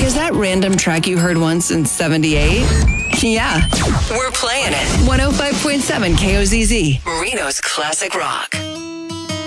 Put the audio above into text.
is that random track you heard once in 78? Yeah, we're playing it. 105.7 KOZZ, Reno's Classic Rock.